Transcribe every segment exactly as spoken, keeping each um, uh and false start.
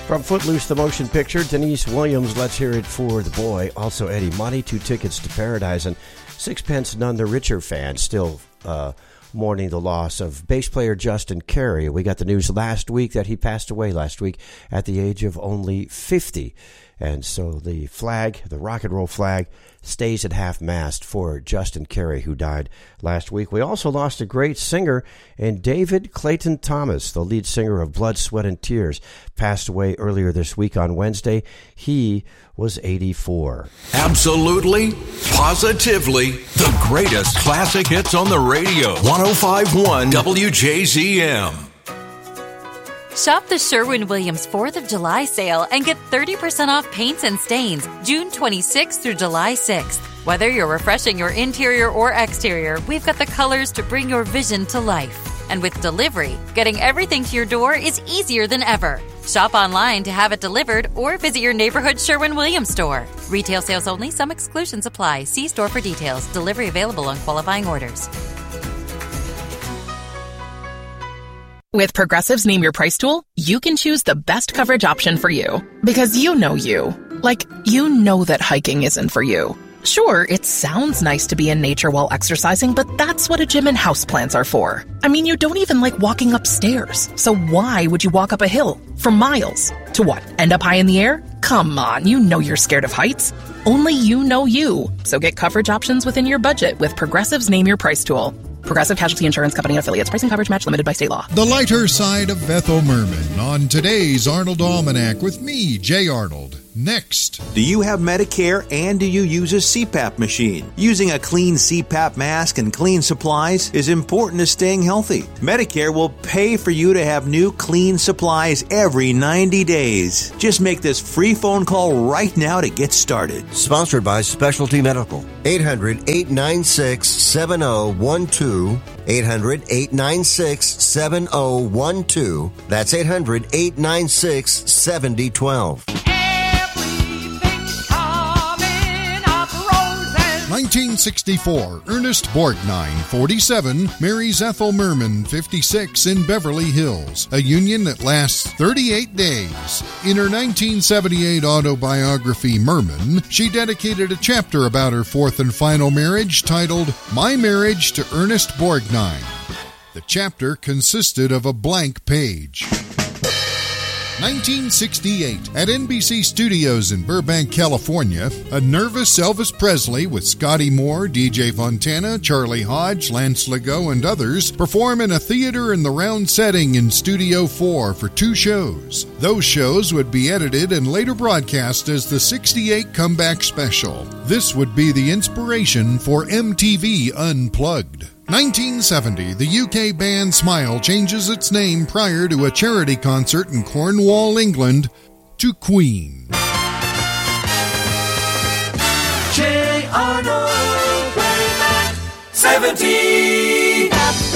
From Footloose, the motion picture, Denise Williams, Let's Hear It for the Boy. Also Eddie Money, Two Tickets to Paradise, and Sixpence None the Richer fan still uh, mourning the loss of bass player Justin Carey. We got the news last week that he passed away last week at the age of only fifty. And so the flag, the rock and roll flag, stays at half-mast for Justin Carey, who died last week. We also lost a great singer in David Clayton Thomas, the lead singer of Blood, Sweat, and Tears, passed away earlier this week on Wednesday. He was eighty-four. Absolutely, positively, the greatest classic hits on the radio. one oh five point one W J Z M. Shop the Sherwin-Williams fourth of July sale and get thirty percent off paints and stains June twenty-sixth through July sixth. Whether you're refreshing your interior or exterior, we've got the colors to bring your vision to life. And with delivery, getting everything to your door is easier than ever. Shop online to have it delivered or visit your neighborhood Sherwin-Williams store. Retail sales only. Some exclusions apply. See store for details. Delivery available on qualifying orders. With Progressive's Name Your Price tool, you can choose the best coverage option for you. Because you know you. Like, you know that hiking isn't for you. Sure, it sounds nice to be in nature while exercising, but that's what a gym and houseplants are for. I mean, you don't even like walking upstairs. So why would you walk up a hill for miles? To what, end up high in the air? Come on, you know you're scared of heights. Only you know you. So get coverage options within your budget with Progressive's Name Your Price tool. Progressive Casualty Insurance Company and affiliates. Pricing coverage match limited by state law. The lighter side of Ethel Merman on today's Arnold Almanac with me, Jay Arnold. Next. Do you have Medicare and do you use a C PAP machine? Using a clean C PAP mask and clean supplies is important to staying healthy. Medicare will pay for you to have new clean supplies every ninety days. Just make this free phone call right now to get started. Sponsored by Specialty Medical. eight hundred, eight nine six, seven oh one two. eight hundred, eight nine six, seven oh one two. That's eight hundred, eight nine six, seven oh one two. nineteen sixty-four, Ernest Borgnine, forty-seven, marries Ethel Merman, fifty-six, in Beverly Hills, a union that lasts thirty-eight days. In her nineteen seventy-eight autobiography, Merman, she dedicated a chapter about her fourth and final marriage titled My Marriage to Ernest Borgnine. The chapter consisted of a blank page. nineteen sixty-eight, at N B C Studios in Burbank, California, a nervous Elvis Presley with Scotty Moore, D J Fontana, Charlie Hodge, Lance Legault, and others perform in a theater in the round setting in Studio four for two shows. Those shows would be edited and later broadcast as the sixty-eight Comeback Special. This would be the inspiration for M T V Unplugged. nineteen seventy, the U K band Smile changes its name prior to a charity concert in Cornwall, England, to Queen. J. Arnold, Playback seventy.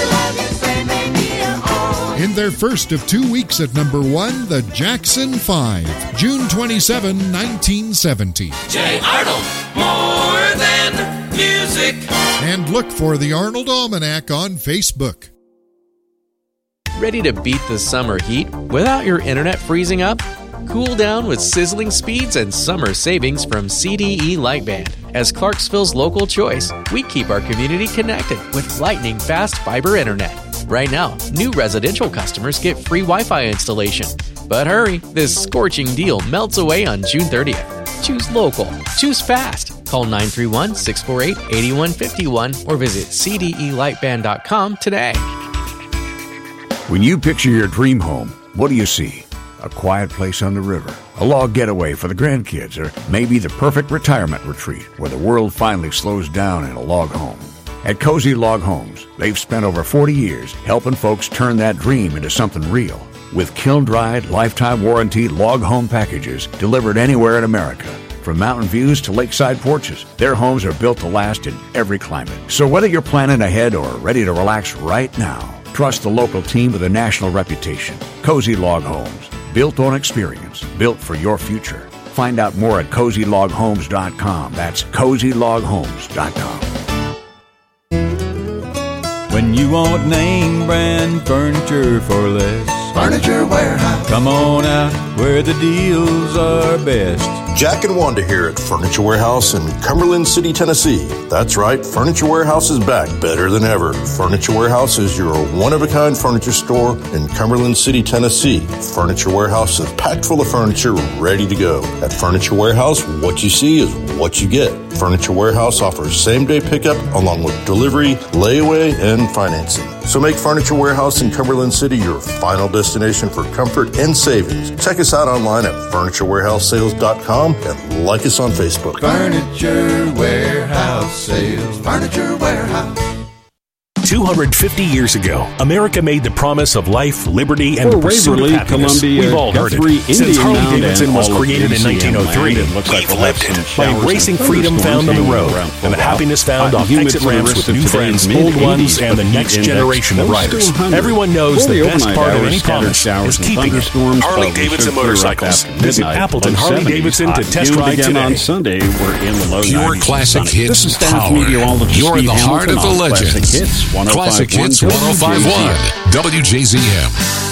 In their first of two weeks at number one, the Jackson Five, June twenty-seventh, nineteen seventy. J. Arnold, more than music. And look for the Arnold Almanac on Facebook. Ready to beat the summer heat without your internet freezing up? Cool down with sizzling speeds and summer savings from C D E Lightband. As Clarksville's local choice, we keep our community connected with lightning-fast fiber internet. Right now, new residential customers get free Wi-Fi installation. But hurry, this scorching deal melts away on June thirtieth. Choose local. Choose fast. Call nine three one, six four eight, eight one five one or visit C D E lightband dot com today. When you picture your dream home, what do you see? A quiet place on the river, a log getaway for the grandkids, or maybe the perfect retirement retreat where the world finally slows down in a log home. At Cozy Log Homes, they've spent over forty years helping folks turn that dream into something real. With kiln-dried, lifetime warranty log home packages delivered anywhere in America. From mountain views to lakeside porches, their homes are built to last in every climate. So whether you're planning ahead or ready to relax right now, trust the local team with a national reputation. Cozy Log Homes, built on experience, built for your future. Find out more at cozy log homes dot com. That's cozy log homes dot com. When you want name brand furniture for less, Furniture Warehouse. Come on out where the deals are best. Jack and Wanda here at Furniture Warehouse in Cumberland City, Tennessee. That's right, Furniture Warehouse is back better than ever. Furniture Warehouse is your one-of-a-kind furniture store in Cumberland City, Tennessee. Furniture Warehouse is packed full of furniture ready to go. At Furniture Warehouse, what you see is what you get. Furniture Warehouse offers same-day pickup along with delivery, layaway, and financing. So make Furniture Warehouse in Cumberland City your final destination for comfort and savings. Check us out online at furniture warehouse sales dot com and like us on Facebook. Furniture Warehouse Sales. Furniture Warehouse. two hundred fifty years ago, America made the promise of life, liberty, and For the pursuit Waverly, of happiness. Columbia, We've all heard Guthrie, it. Since Indian Harley Mound, Davidson and was all of created in Louisiana nineteen oh three, land, it looks like we've we'll have lived some it by showers racing and freedom found on the thunderstorms road around and the for a happiness while. found Hot off and humid exit for the ramps rest with of new today's friends, mid old ones, eighties, and the but next heat generation of index riders. close to one hundred. Everyone knows For the best overnight part of hours, any scattered promise showers is and keeping it. thunderstorms, Harley but we Davidson should clear up Motorcycles. after Visit midnight. Appleton Low Harley seventies. Davidson Hot to and test humid ride again today. on Sunday, we're in the low Pure nineties. classic Sunny. hits This is Stannis power. Meteorologist You're Steve the heart Hamilton of the on legends. Classic Hits, Classic Hits one oh five point one one oh five point one W J Z M.